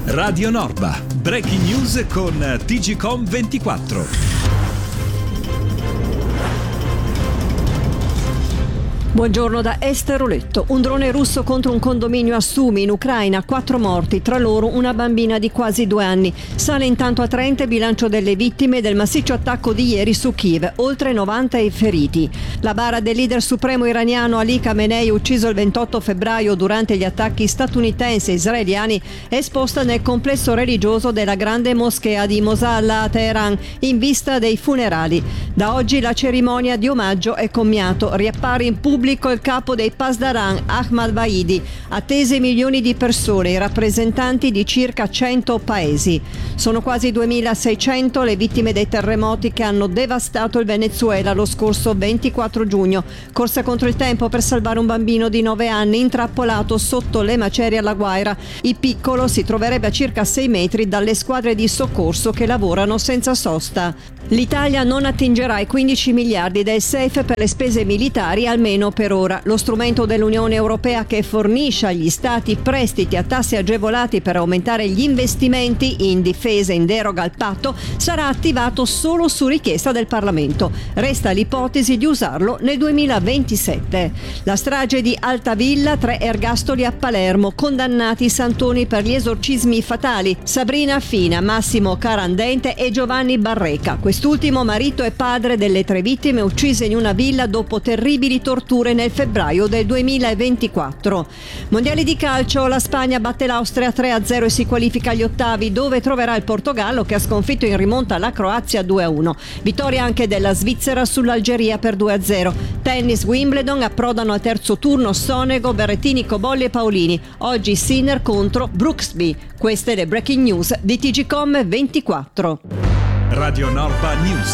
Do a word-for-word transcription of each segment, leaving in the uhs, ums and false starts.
Radio Norba, breaking news con T G Com ventiquattro. Buongiorno da Esther Oletto. Un drone russo contro un condominio a Sumi in Ucraina, quattro morti, tra loro una bambina di quasi due anni. Sale intanto a trenta il bilancio delle vittime del massiccio attacco di ieri su Kiev, oltre novanta i feriti. La bara del leader supremo iraniano Ali Khamenei, ucciso il ventotto febbraio durante gli attacchi statunitensi e israeliani, è esposta nel complesso religioso della grande moschea di Mosalla a Teheran, in vista dei funerali. Da oggi la cerimonia di omaggio è commiato. Riappare in pubblico il capo dei Pasdaran, Ahmad Vaidi, attese milioni di persone, i rappresentanti di circa cento paesi. Sono quasi duemilaseicento le vittime dei terremoti che hanno devastato il Venezuela lo scorso ventiquattro giugno. Corsa contro il tempo per salvare un bambino di nove anni intrappolato sotto le macerie alla Guaira. Il piccolo si troverebbe a circa sei metri dalle squadre di soccorso che lavorano senza sosta. L'Italia non attingerà i quindici miliardi del S E F per le spese militari, almeno per ora. Lo strumento dell'Unione Europea che fornisce agli Stati prestiti a tassi agevolati per aumentare gli investimenti in difesa in deroga al patto sarà attivato solo su richiesta del Parlamento. Resta l'ipotesi di usarlo nel duemilaventisette. La strage di Altavilla, tre ergastoli a Palermo, condannati i santoni per gli esorcismi fatali, Sabrina Fina, Massimo Carandente e Giovanni Barreca. Quest'ultimo marito e padre delle tre vittime uccise in una villa dopo terribili torture nel febbraio del duemilaventiquattro. Mondiali di calcio, la Spagna batte l'Austria tre a zero e si qualifica agli ottavi, dove troverà il Portogallo che ha sconfitto in rimonta la Croazia due a uno. Vittoria anche della Svizzera sull'Algeria per due a zero. Tennis, Wimbledon, approdano al terzo turno Sonego, Berrettini, Cobolli e Paolini. Oggi Sinner contro Brooksby. Queste le breaking news di T G Com ventiquattro. Radio Norba News.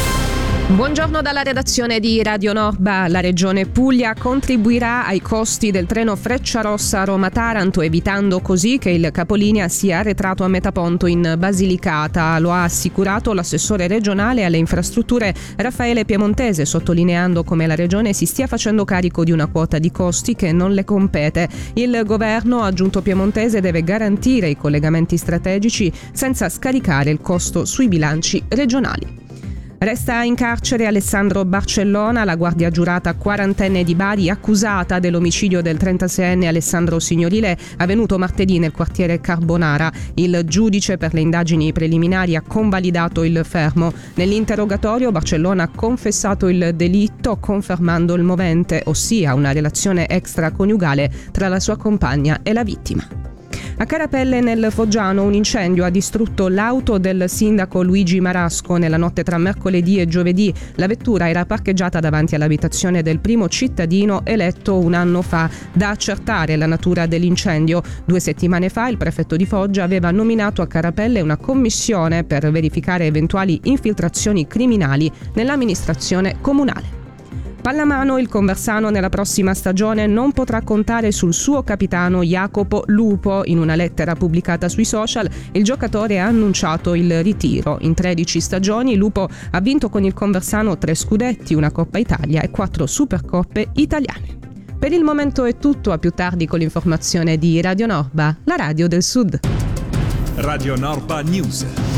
Buongiorno dalla redazione di Radio Norba. La Regione Puglia contribuirà ai costi del treno Frecciarossa Roma-Taranto, evitando così che il capolinea sia arretrato a Metaponto in Basilicata. Lo ha assicurato l'assessore regionale alle infrastrutture Raffaele Piemontese, sottolineando come la Regione si stia facendo carico di una quota di costi che non le compete. Il governo, ha aggiunto Piemontese, deve garantire i collegamenti strategici senza scaricare il costo sui bilanci regionali. Resta in carcere Alessandro Barcellona, la guardia giurata quarantenne di Bari, accusata dell'omicidio del trentaseienne Alessandro Signorile avvenuto martedì nel quartiere Carbonara. Il giudice per le indagini preliminari ha convalidato il fermo. Nell'interrogatorio Barcellona ha confessato il delitto, confermando il movente, ossia una relazione extraconiugale tra la sua compagna e la vittima. A Carapelle nel Foggiano un incendio ha distrutto l'auto del sindaco Luigi Marasco nella notte tra mercoledì e giovedì. La vettura era parcheggiata davanti all'abitazione del primo cittadino eletto un anno fa. Da accertare la natura dell'incendio. Due settimane fa il prefetto di Foggia aveva nominato a Carapelle una commissione per verificare eventuali infiltrazioni criminali nell'amministrazione comunale. Pallamano, il Conversano nella prossima stagione non potrà contare sul suo capitano Jacopo Lupo. In una lettera pubblicata sui social, il giocatore ha annunciato il ritiro. In tredici stagioni Lupo ha vinto con il Conversano tre scudetti, una Coppa Italia e quattro Supercoppe italiane. Per il momento è tutto, a più tardi con l'informazione di Radio Norba, la radio del Sud. Radio Norba News.